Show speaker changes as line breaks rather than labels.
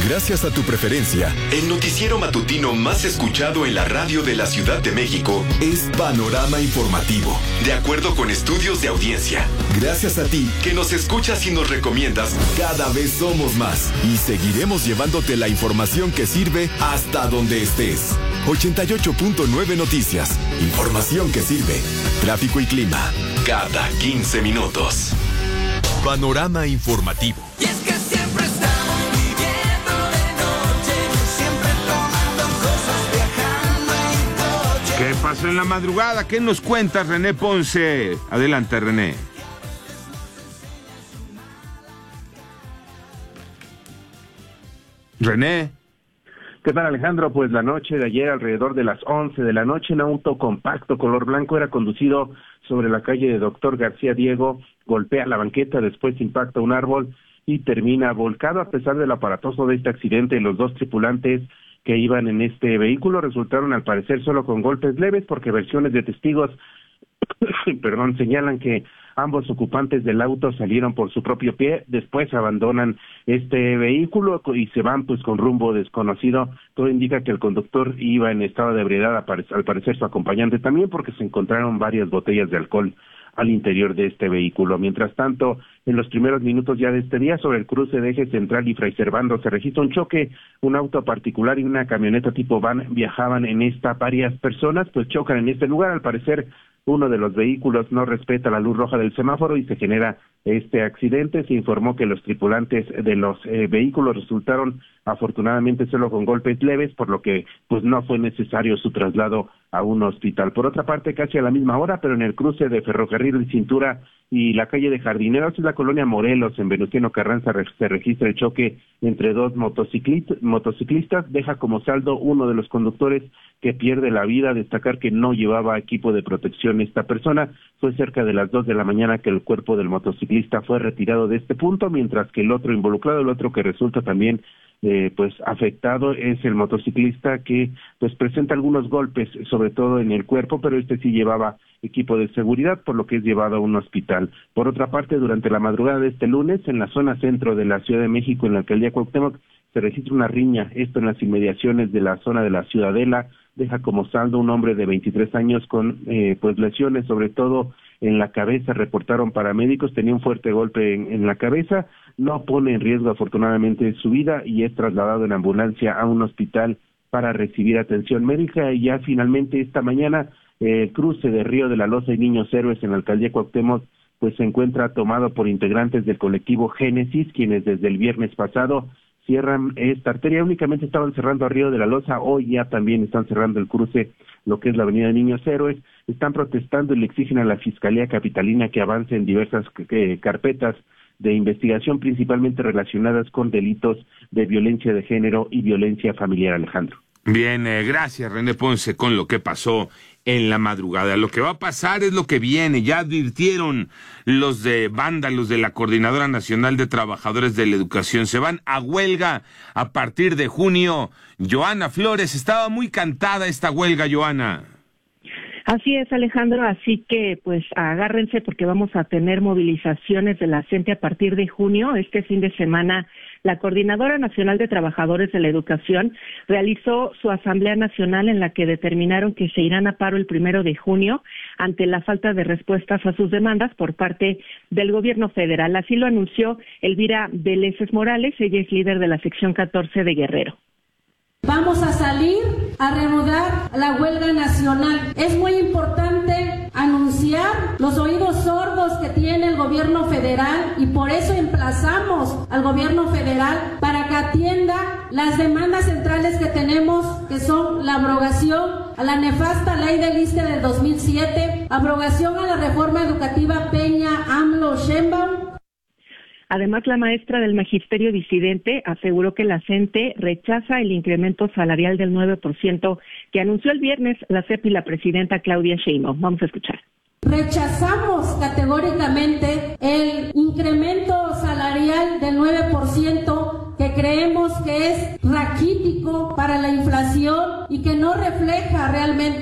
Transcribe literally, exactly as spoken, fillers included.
Gracias a tu preferencia, el noticiero matutino más escuchado en la radio de la Ciudad de México es Panorama Informativo, de acuerdo con estudios de audiencia. Gracias a ti, que nos escuchas y nos recomiendas, cada vez somos más y seguiremos llevándote la información que sirve hasta donde estés. ochenta y ocho punto nueve Noticias. Información que sirve. Tráfico y clima. Cada quince minutos. Panorama Informativo.
Y es que siempre estamos viviendo de noche, siempre tomando cosas, viajando en coche.
¿Qué pasó en la madrugada? ¿Qué nos cuentas, René Ponce? Adelante, René. René.
¿Qué tal, Alejandro? Pues la noche de ayer, alrededor de las once de la noche, un auto compacto color blanco era conducido sobre la calle de Doctor García Diego, golpea la banqueta, después impacta un árbol y termina volcado. A pesar del aparatoso de este accidente, los dos tripulantes que iban en este vehículo resultaron al parecer solo con golpes leves, porque versiones de testigos perdón, señalan que ambos ocupantes del auto salieron por su propio pie, después abandonan este vehículo y se van pues con rumbo desconocido. Todo indica que el conductor iba en estado de ebriedad, al parecer su acompañante también, porque se encontraron varias botellas de alcohol al interior de este vehículo. Mientras tanto, en los primeros minutos ya de este día, sobre el cruce de Eje Central y Fray Servando, se registra un choque. Un auto particular y una camioneta tipo van viajaban en esta, varias personas pues chocan en este lugar. Al parecer, uno de los vehículos no respeta la luz roja del semáforo y se genera este accidente. Se informó que los tripulantes de los eh, vehículos resultaron afortunadamente solo con golpes leves, por lo que pues no fue necesario su traslado a un hospital. Por otra parte, casi a la misma hora, pero en el cruce de Ferrocarril y Cintura y la calle de Jardineros, en la colonia Morelos, en Venustiano Carranza, se registra el choque entre dos motociclistas, motociclistas, deja como saldo uno de los conductores que pierde la vida. Destacar que no llevaba equipo de protección esta persona. Fue cerca de las dos de la mañana que el cuerpo del motociclista fue retirado de este punto, mientras que el otro involucrado, el otro que resulta también Eh, pues afectado, es el motociclista, que pues presenta algunos golpes, sobre todo en el cuerpo, pero este sí llevaba equipo de seguridad, por lo que es llevado a un hospital. Por otra parte, durante la madrugada de este lunes, en la zona centro de la Ciudad de México, en la alcaldía Cuauhtémoc, se registra una riña, esto en las inmediaciones de la zona de la Ciudadela, deja como saldo un hombre de veintitrés años con eh, pues lesiones, sobre todo en la cabeza. Reportaron paramédicos, tenía un fuerte golpe en, en la cabeza, no pone en riesgo afortunadamente su vida y es trasladado en ambulancia a un hospital para recibir atención médica. Y ya finalmente esta mañana eh, el cruce de Río de la Loza y Niños Héroes en la alcaldía Cuauhtémoc pues se encuentra tomado por integrantes del colectivo Génesis, quienes desde el viernes pasado cierran esta arteria. Únicamente estaban cerrando a Río de la Loza, hoy ya también están cerrando el cruce, lo que es la avenida Niños Héroes. Están protestando y le exigen a la Fiscalía Capitalina que avance en diversas eh, carpetas de investigación, principalmente relacionadas con delitos de violencia de género y violencia familiar, Alejandro.
Bien, eh, gracias, René Ponce, con lo que pasó en la madrugada. Lo que va a pasar es lo que viene. Ya advirtieron los de banda, los de la Coordinadora Nacional de Trabajadores de la Educación. Se van a huelga a partir de junio. Joana Flores, estaba muy cantada esta huelga, Joana.
Así es, Alejandro, así que pues agárrense porque vamos a tener movilizaciones de la C E N T E a partir de junio. Este fin de semana la Coordinadora Nacional de Trabajadores de la Educación realizó su Asamblea Nacional en la que determinaron que se irán a paro el primero de junio ante la falta de respuestas a sus demandas por parte del gobierno federal. Así lo anunció Elvira Vélez Morales, ella es líder de la sección catorce de Guerrero.
Vamos a salir a reanudar la huelga nacional. Es muy importante anunciar los oídos sordos que tiene el gobierno federal y por eso emplazamos al gobierno federal para que atienda las demandas centrales que tenemos, que son la abrogación a la nefasta ley del I S S S T E del dos mil siete, abrogación a la reforma educativa Peña, AMLO, Sheinbaum.
Además, la maestra del magisterio disidente aseguró que la C E N T E rechaza el incremento salarial del nueve por ciento que anunció el viernes la C E P y la presidenta Claudia Sheinbaum. Vamos a escuchar.
Rechazamos categóricamente el incremento salarial del nueve por ciento que creemos que es raquítico para la inflación y que no refleja realmente